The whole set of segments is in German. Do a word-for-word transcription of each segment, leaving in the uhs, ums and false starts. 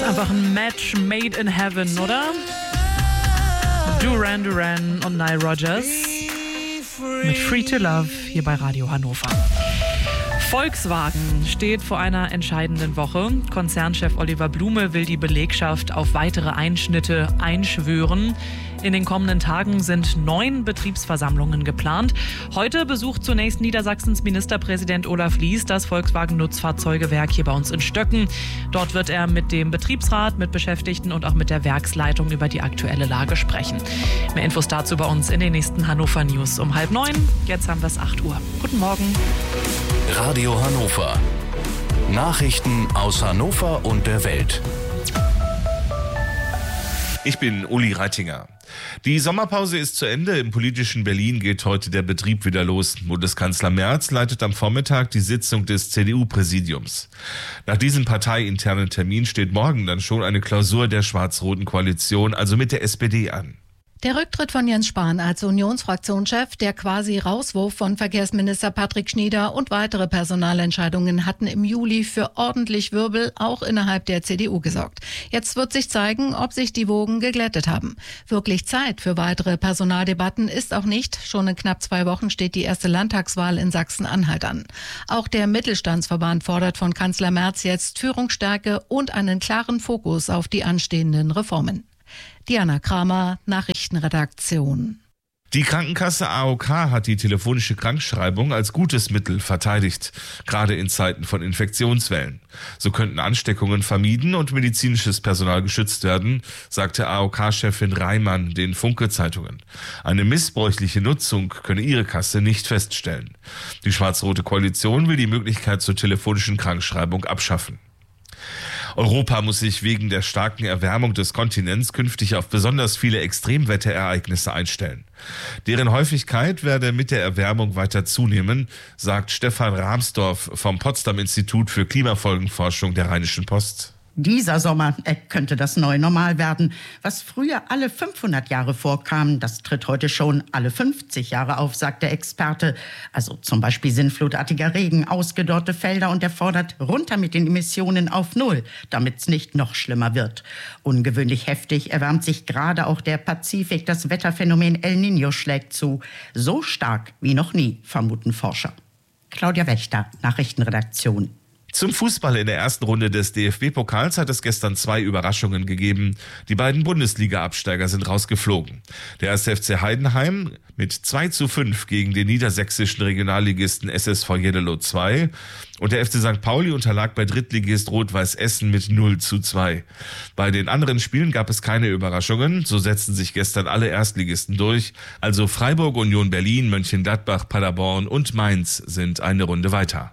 Einfach ein Match made in heaven, oder? Duran Duran und Nile Rodgers mit Free to Love hier bei Radio Hannover. Volkswagen steht vor einer entscheidenden Woche. Konzernchef Oliver Blume will die Belegschaft auf weitere Einschnitte einschwören. In den kommenden Tagen sind neun Betriebsversammlungen geplant. Heute besucht zunächst Niedersachsens Ministerpräsident Olaf Lies das Volkswagen-Nutzfahrzeugewerk hier bei uns in Stöcken. Dort wird er mit dem Betriebsrat, mit Beschäftigten und auch mit der Werksleitung über die aktuelle Lage sprechen. Mehr Infos dazu bei uns in den nächsten Hannover News um halb neun. Jetzt haben wir es acht Uhr. Guten Morgen. Radio Hannover. Nachrichten aus Hannover und der Welt. Ich bin Uli Reitinger. Die Sommerpause ist zu Ende. Im politischen Berlin geht heute der Betrieb wieder los. Bundeskanzler Merz leitet am Vormittag die Sitzung des C D U-Präsidiums. Nach diesem parteiinternen Termin steht morgen dann schon eine Klausur der schwarz-roten Koalition, also mit der S P D, an. Der Rücktritt von Jens Spahn als Unionsfraktionschef, der quasi Rauswurf von Verkehrsminister Patrick Schnieder und weitere Personalentscheidungen hatten im Juli für ordentlich Wirbel auch innerhalb der C D U gesorgt. Jetzt wird sich zeigen, ob sich die Wogen geglättet haben. Wirklich Zeit für weitere Personaldebatten ist auch nicht. Schon in knapp zwei Wochen steht die erste Landtagswahl in Sachsen-Anhalt an. Auch der Mittelstandsverband fordert von Kanzler Merz jetzt Führungsstärke und einen klaren Fokus auf die anstehenden Reformen. Diana Kramer, Nachrichtenredaktion. Die Krankenkasse A O K hat die telefonische Krankschreibung als gutes Mittel verteidigt, gerade in Zeiten von Infektionswellen. So könnten Ansteckungen vermieden und medizinisches Personal geschützt werden, sagte A O K-Chefin Reimann den Funke-Zeitungen. Eine missbräuchliche Nutzung könne ihre Kasse nicht feststellen. Die schwarz-rote Koalition will die Möglichkeit zur telefonischen Krankschreibung abschaffen. Europa muss sich wegen der starken Erwärmung des Kontinents künftig auf besonders viele Extremwetterereignisse einstellen. Deren Häufigkeit werde mit der Erwärmung weiter zunehmen, sagt Stefan Rahmsdorf vom Potsdam-Institut für Klimafolgenforschung der Rheinischen Post. Dieser Sommer äh, könnte das neue Normal werden. Was früher alle fünfhundert Jahre vorkam, das tritt heute schon alle fünfzig Jahre auf, sagt der Experte. Also zum Beispiel sinnflutartiger Regen, ausgedörrte Felder, und er fordert runter mit den Emissionen auf Null, damit es nicht noch schlimmer wird. Ungewöhnlich heftig erwärmt sich gerade auch der Pazifik. Das Wetterphänomen El Niño schlägt zu. So stark wie noch nie, vermuten Forscher. Claudia Wächter, Nachrichtenredaktion. Zum Fußball in der ersten Runde des D F B-Pokals hat es gestern zwei Überraschungen gegeben. Die beiden Bundesliga-Absteiger sind rausgeflogen. Der erste F C Heidenheim mit zwei zu fünf gegen den niedersächsischen Regionalligisten S S V Jeddelo zwei und der F C Sankt Pauli unterlag bei Drittligist Rot-Weiß Essen mit null zu zwei. Bei den anderen Spielen gab es keine Überraschungen. So setzten sich gestern alle Erstligisten durch. Also Freiburg, Union Berlin, Mönchengladbach, Paderborn und Mainz sind eine Runde weiter.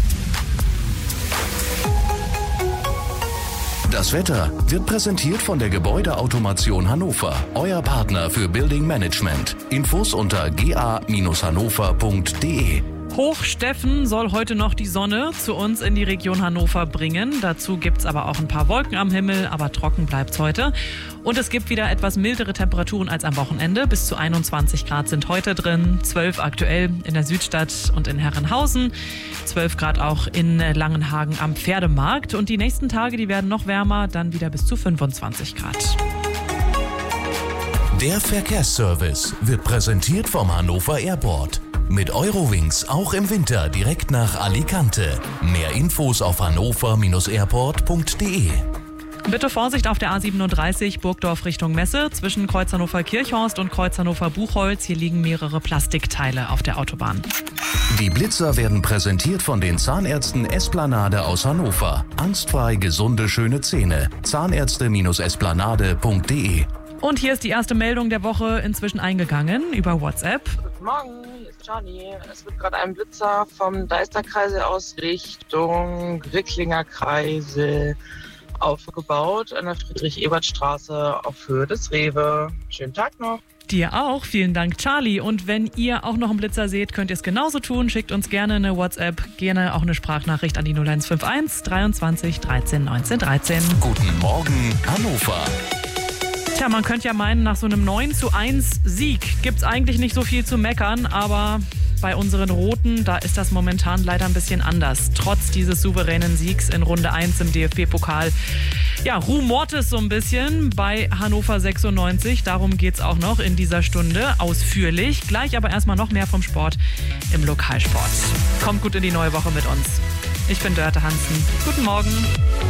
Das Wetter wird präsentiert von der Gebäudeautomation Hannover, euer Partner für Building Management. Infos unter g a Bindestrich hannover punkt d e. Hoch Steffen soll heute noch die Sonne zu uns in die Region Hannover bringen. Dazu gibt es aber auch ein paar Wolken am Himmel, aber trocken bleibt's heute. Und es gibt wieder etwas mildere Temperaturen als am Wochenende. Bis zu einundzwanzig Grad sind heute drin, zwölf aktuell in der Südstadt und in Herrenhausen, zwölf Grad auch in Langenhagen am Pferdemarkt. Und die nächsten Tage, die werden noch wärmer, dann wieder bis zu fünfundzwanzig Grad. Der Verkehrsservice wird präsentiert vom Hannover Airport. Mit Eurowings auch im Winter direkt nach Alicante. Mehr Infos auf hannover Bindestrich airport punkt d e. Bitte Vorsicht auf der A siebenunddreißig Burgdorf Richtung Messe zwischen Kreuz Hannover-Kirchhorst und Kreuz Hannover-Buchholz. Hier liegen mehrere Plastikteile auf der Autobahn. Die Blitzer werden präsentiert von den Zahnärzten Esplanade aus Hannover. Angstfrei gesunde, schöne Zähne. Zahnärzte Esplanade punkt d e. Und hier ist die erste Meldung der Woche inzwischen eingegangen über WhatsApp. Guten Morgen, hier ist Johnny. Es wird gerade ein Blitzer vom Deisterkreisel aus Richtung Ricklinger Kreisel aufgebaut an der Friedrich-Ebert-Straße auf Höhe des Rewe. Schönen Tag noch. Dir auch. Vielen Dank, Charlie. Und wenn ihr auch noch einen Blitzer seht, könnt ihr es genauso tun. Schickt uns gerne eine WhatsApp, gerne auch eine Sprachnachricht an die null eins fünf eins dreiundzwanzig dreizehn neunzehn dreizehn. Guten Morgen, Hannover. Tja, man könnte ja meinen, nach so einem neun zu eins Sieg gibt's eigentlich nicht so viel zu meckern, aber Bei unseren Roten, da ist das momentan leider ein bisschen anders. Trotz dieses souveränen Siegs in Runde eins im D F B-Pokal. Ja, rumort es so ein bisschen bei Hannover sechsundneunzig. Darum geht's auch noch in dieser Stunde ausführlich. Gleich aber erstmal noch mehr vom Sport im Lokalsport. Kommt gut in die neue Woche mit uns. Ich bin Dörte Hansen. Guten Morgen.